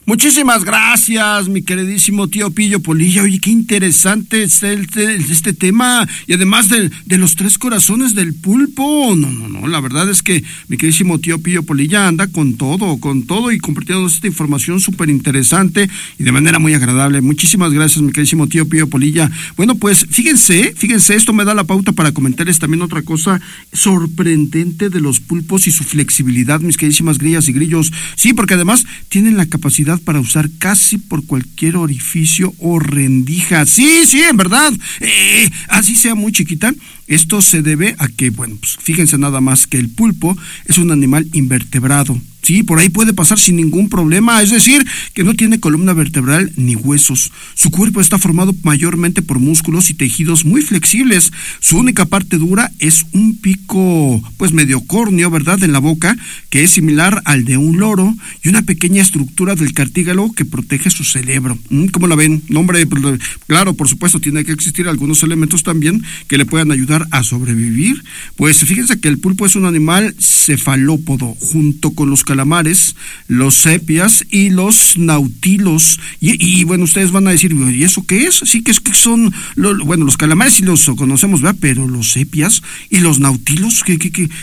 Muchísimas gracias, mi queridísimo tío Pillo Polilla. Oye, qué interesante es este tema. Y además de los 3 corazones del pulpo. No, la verdad es que mi queridísimo tío Pillo Polilla anda con todo y compartiendo esta información súper interesante y de manera muy agradable. Muchísimas gracias, mi queridísimo tío Pillo Polilla. Bueno, pues fíjense, esto me da la pauta para comentarles también otra cosa sorprendente de los pulpos y su flexibilidad, mis queridísimas grillas y grillos. Sí, porque además tienen la capacidad para usar casi por cualquier orificio o rendija. Sí, en verdad, así sea muy chiquita. Esto se debe a que, bueno, pues fíjense nada más que el pulpo es un animal invertebrado. Sí, por ahí puede pasar sin ningún problema, es decir, que no tiene columna vertebral ni huesos. Su cuerpo está formado mayormente por músculos y tejidos muy flexibles. Su única parte dura es un pico, pues medio córneo, ¿verdad?, en la boca, que es similar al de un loro, y una pequeña estructura del cartílago que protege su cerebro. ¿Cómo la ven? No, hombre, claro, por supuesto, tiene que existir algunos elementos también que le puedan ayudar a sobrevivir. Pues fíjense que el pulpo es un animal cefalópodo, junto con los calamares, los sepias y los nautilos. Y bueno, ustedes van a decir, ¿y eso qué es? Sí, que son, bueno, los calamares sí los conocemos, ¿verdad? Pero los sepias y los nautilos, ¿de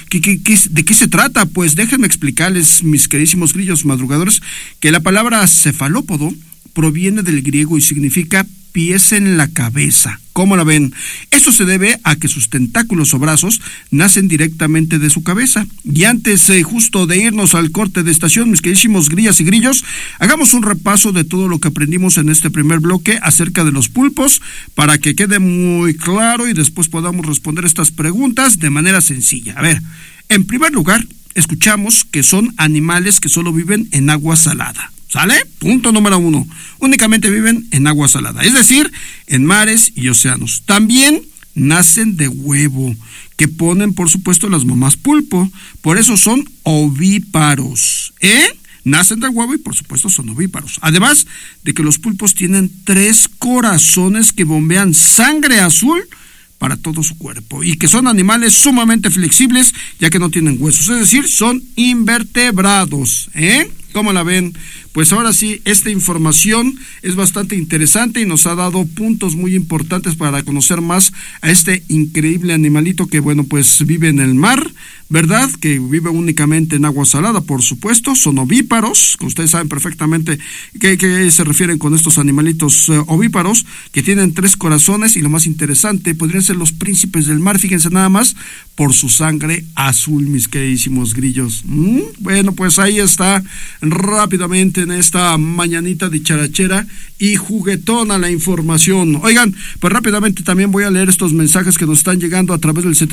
qué se trata? Pues déjenme explicarles, mis queridísimos grillos madrugadores, que la palabra cefalópodo proviene del griego y significa pies en la cabeza. ¿Cómo la ven? Eso se debe a que sus tentáculos o brazos nacen directamente de su cabeza. Y antes justo de irnos al corte de estación, mis queridísimos grillas y grillos, hagamos un repaso de todo lo que aprendimos en este primer bloque acerca de los pulpos para que quede muy claro y después podamos responder estas preguntas de manera sencilla. A ver, en primer lugar, escuchamos que son animales que solo viven en agua salada. ¿Sale? Punto número 1. Únicamente viven en agua salada, es decir, en mares y océanos. También nacen de huevo, que ponen, por supuesto, las mamás pulpo. Por eso son ovíparos. Nacen del huevo y, por supuesto, son ovíparos. Además de que los pulpos tienen 3 corazones que bombean sangre azul para todo su cuerpo, y que son animales sumamente flexibles, ya que no tienen huesos, es decir, son invertebrados. ¿Cómo la ven? Pues ahora sí, esta información es bastante interesante y nos ha dado puntos muy importantes para conocer más a este increíble animalito que, bueno, pues vive en el mar, ¿verdad? Que vive únicamente en agua salada, por supuesto. Son ovíparos, que ustedes saben perfectamente qué se refieren con estos animalitos ovíparos, que tienen 3 corazones, y lo más interesante, podrían ser los príncipes del mar, fíjense nada más, por su sangre azul, mis queridísimos grillos. Bueno, pues ahí está rápidamente en esta mañanita dicharachera y juguetona la información. Oigan, pues rápidamente también voy a leer estos mensajes que nos están llegando a través del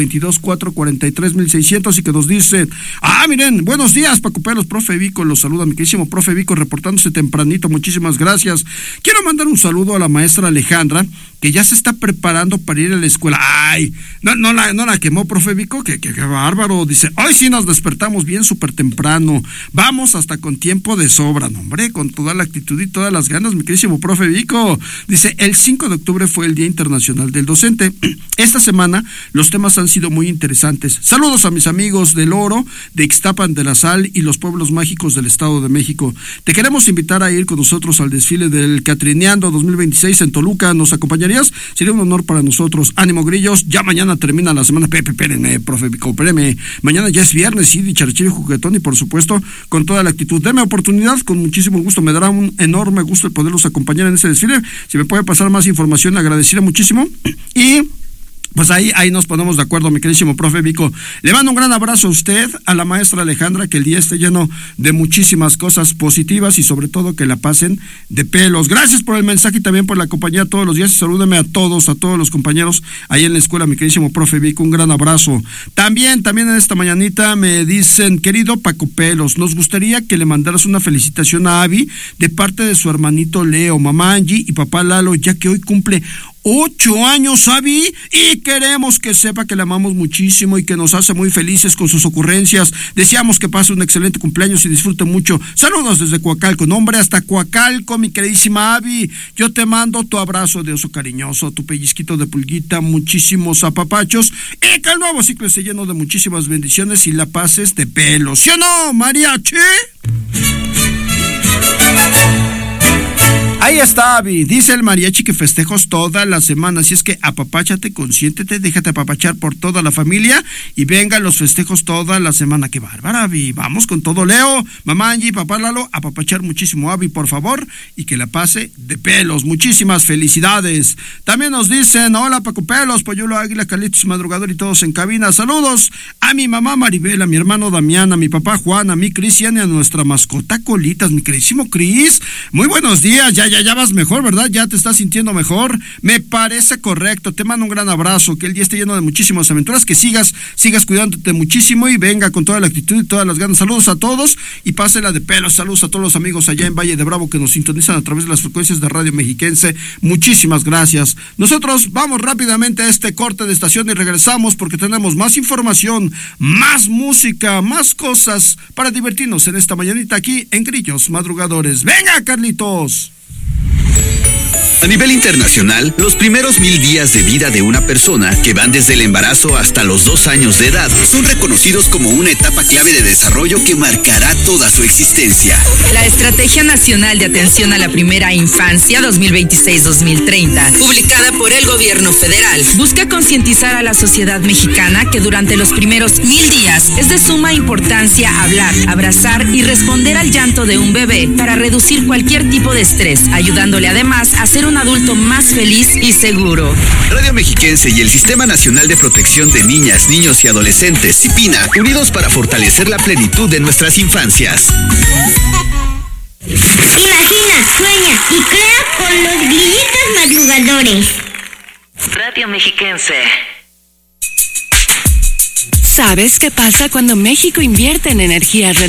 722-443-1600 y que nos dicen, miren, buenos días, Paco Pelos, profe Vico, los saluda mi queridísimo profe Vico, reportándose tempranito, muchísimas gracias. Quiero mandar un saludo a la maestra Alejandra, que ya se está preparando para ir a la escuela. No la quemó, profe Vico, que bárbaro. Dice, hoy sí nos despertamos bien súper temprano, vamos hasta con tiempo de sobra, no, hombre, con toda la actitud y todas las ganas, mi queridísimo profe Vico. Dice, el 5 de octubre fue el Día Internacional del Docente. Esta semana los temas han sido muy interesantes. Saludos a mis amigos del Oro, de Ixtapan de la Sal y los pueblos mágicos del Estado de México. Te queremos invitar a ir con nosotros al desfile del Catrineando 2026 en Toluca. ¿Nos acompañarías? Sería un honor para nosotros. Ánimo, grillos, ya mañana termina la semana. Espérenme, profe Vico, espérenme. Mañana ya es viernes, sí, dicharachero y juguetón, y por supuesto, con toda la actitud. Deme oportunidad, con muchísimo gusto. Me dará un enorme gusto el poderlos acompañar en ese desfile. Si me puede pasar más información, le agradecería muchísimo. Y pues ahí nos ponemos de acuerdo, mi queridísimo profe Vico. Le mando un gran abrazo a usted, a la maestra Alejandra, que el día esté lleno de muchísimas cosas positivas y sobre todo que la pasen de pelos. Gracias por el mensaje y también por la compañía todos los días. Y salúdeme a todos los compañeros ahí en la escuela, mi queridísimo profe Vico. Un gran abrazo. También en esta mañanita me dicen, querido Paco Pelos, nos gustaría que le mandaras una felicitación a Abby de parte de su hermanito Leo, mamá Angie y papá Lalo, ya que hoy cumple 8 años, Abby, y queremos que sepa que le amamos muchísimo y que nos hace muy felices con sus ocurrencias. Deseamos que pase un excelente cumpleaños y disfrute mucho. Saludos desde Coacalco, nombre hasta Coacalco, mi queridísima Abby. Yo te mando tu abrazo de oso cariñoso, tu pellizquito de pulguita, muchísimos apapachos, y que el nuevo ciclo esté lleno de muchísimas bendiciones y la pases de pelo. ¿Sí o no, mariachi? Ahí está, Abby. Dice el mariachi que festejos toda la semana. Así es que apapáchate, consiéntete, déjate apapachar por toda la familia y vengan los festejos toda la semana. ¡Qué bárbara, Abby! Vamos con todo, Leo, mamá Angie, papá Lalo, apapachar muchísimo, Abby, por favor, y que la pase de pelos. Muchísimas felicidades. También nos dicen, hola, Paco Pelos, Polluelo Águila, Carlitos Madrugador y todos en cabina. Saludos a mi mamá Maribel, a mi hermano Damián, a mi papá Juan, a mi Cristian y a nuestra mascota Colitas. Mi queridísimo Cris, muy buenos días. Ya vas mejor, ¿verdad? Ya te estás sintiendo mejor. Me parece correcto. Te mando un gran abrazo. Que el día esté lleno de muchísimas aventuras. Que sigas cuidándote muchísimo y venga con toda la actitud y todas las ganas. Saludos a todos y pásela de pelo. Saludos a todos los amigos allá en Valle de Bravo que nos sintonizan a través de las frecuencias de Radio Mexiquense. Muchísimas gracias. Nosotros vamos rápidamente a este corte de estación y regresamos porque tenemos más información, más música, más cosas para divertirnos en esta mañanita aquí en Grillos Madrugadores. ¡Venga, Carlitos! A nivel internacional, los primeros 1000 días de vida de una persona, que van desde el embarazo hasta los 2 años de edad, son reconocidos como una etapa clave de desarrollo que marcará toda su existencia. La Estrategia Nacional de Atención a la Primera Infancia 2026-2030, publicada por el Gobierno Federal, busca concientizar a la sociedad mexicana que durante los primeros 1000 días es de suma importancia hablar, abrazar y responder al llanto de un bebé para reducir cualquier tipo de estrés, ayudándole además a ser un adulto más feliz y seguro. Radio Mexiquense y el Sistema Nacional de Protección de Niñas, Niños y Adolescentes, CIPINA, unidos para fortalecer la plenitud de nuestras infancias. Imagina, sueña y crea con los Grillitos Madrugadores. Radio Mexiquense. ¿Sabes qué pasa cuando México invierte en energía